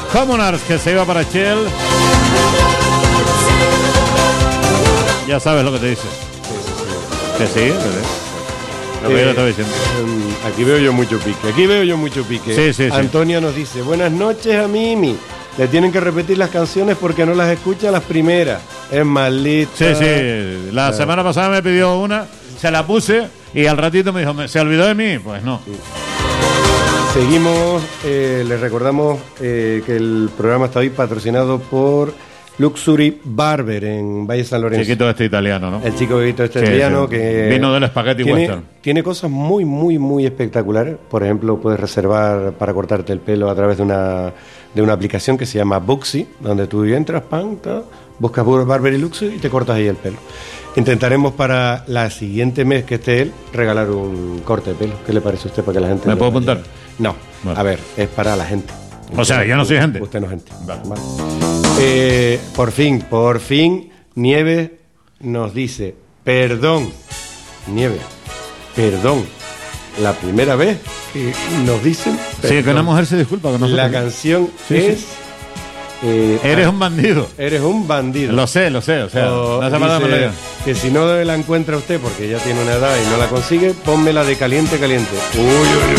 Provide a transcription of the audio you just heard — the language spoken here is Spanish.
Commoners, que se iba para Shell. Ya sabes lo que te dice. Que sí. Lo que yo le estaba diciendo. Aquí veo yo mucho pique. Sí. Antonia nos dice, buenas noches a Mimi. Le tienen que repetir las canciones porque no las escucha las primeras. Es malita. Sí. La semana pasada me pidió una, se la puse y al ratito me dijo, ¿se olvidó de mí? Pues no. Sí. Seguimos, les recordamos que el programa está hoy patrocinado por Luxury Barber en Valle San Lorenzo. Chiquito este italiano, ¿no? El chico italiano que vino del Spaghetti Western. Tiene cosas muy, muy, muy espectaculares. Por ejemplo, puedes reservar para cortarte el pelo a través de una aplicación que se llama Buxy, donde tú entras, buscas Barber y Luxury y te cortas ahí el pelo. Intentaremos para la siguiente mes que esté él regalar un corte de pelo. ¿Qué le parece a usted para que la gente... ¿Me puedo apuntar? No, bueno. A ver, es para la gente. O sea, yo no soy gente. Usted no es gente. Vale. Por fin, Nieves nos dice, perdón, Nieves, perdón, la primera vez que nos dicen perdón. Sí, que una mujer se disculpa con nosotros. La canción es... eres un bandido. Eres un bandido. Lo sé, o sea, no hace falta melodía. Que si no la encuentra usted porque ya tiene una edad y no la consigue, pónmela de caliente. Uy.